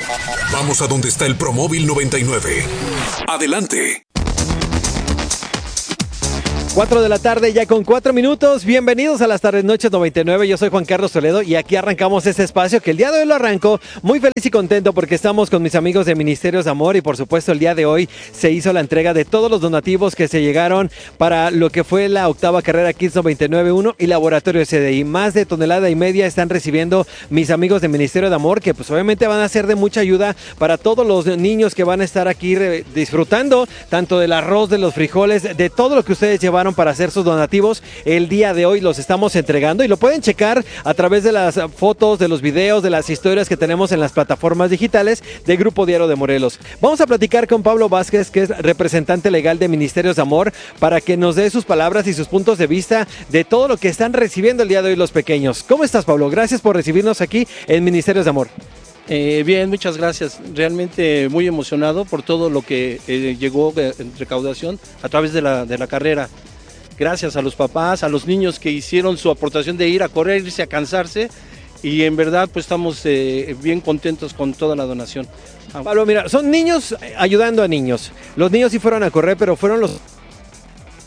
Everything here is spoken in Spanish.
Vamos a donde está el Promóvil 99. Adelante. 4 de la tarde, ya con 4 minutos. Bienvenidos a las tardes noches 99. Yo soy Juan Carlos Toledo y aquí arrancamos este espacio que el día de hoy lo arranco muy feliz y contento porque estamos con mis amigos de Ministerios de Amor y por supuesto el día de hoy se hizo la entrega de todos los donativos que se llegaron para lo que fue la octava carrera Kids 99.1 y Laboratorio CDI. Más de 1,5 toneladas están recibiendo mis amigos de Ministerio de Amor, que pues obviamente van a ser de mucha ayuda para todos los niños que van a estar aquí disfrutando tanto del arroz, de los frijoles, de todo lo que ustedes llevaron para hacer sus donativos. El día de hoy los estamos entregando y lo pueden checar a través de las fotos, de los videos, de las historias que tenemos en las plataformas digitales de Grupo Diario de Morelos. Vamos a platicar con Pablo Vázquez, que es representante legal de Ministerios de Amor, para que nos dé sus palabras y sus puntos de vista de todo lo que están recibiendo el día de hoy los pequeños. ¿Cómo estás, Pablo? Gracias por recibirnos aquí en Ministerios de Amor. Bien, muchas gracias. Realmente muy emocionado por todo lo que llegó en recaudación a través de la carrera. Gracias a los papás, a los niños que hicieron su aportación de ir a correr, irse a cansarse y en verdad pues estamos bien contentos con toda la donación. Pablo, mira, son niños ayudando a niños. Los niños sí fueron a correr, pero fueron los